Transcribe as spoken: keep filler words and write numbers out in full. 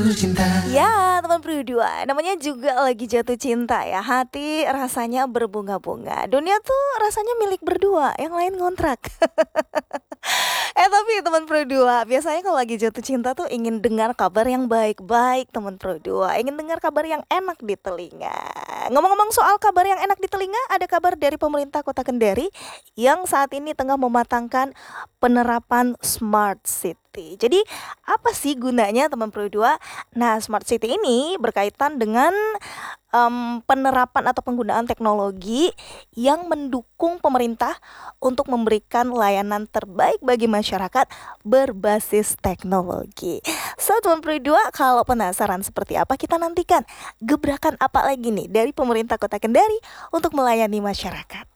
Ya, teman berdua, namanya juga lagi jatuh cinta ya. Hati rasanya berbunga-bunga. Dunia tuh rasanya milik berdua, yang lain ngontrak. Eh tapi teman berdua, biasanya kalau lagi jatuh cinta tuh ingin dengar kabar yang baik-baik teman berdua. Ingin dengar kabar yang enak di telinga. Ngomong-ngomong soal kabar yang enak di telinga, ada kabar dari pemerintah Kota Kendari yang saat ini tengah mematangkan penerapan Smart City. Jadi apa sih gunanya teman berdua? Nah, Smart City ini berkaitan dengan em, penerapan atau penggunaan teknologi yang mendukung pemerintah untuk memberikan layanan terbaik bagi masyarakat berbasis teknologi. So, teman berdua, kalau penasaran seperti apa, kita nantikan gebrakan apa lagi nih dari pemerintah Kota Kendari untuk melayani masyarakat.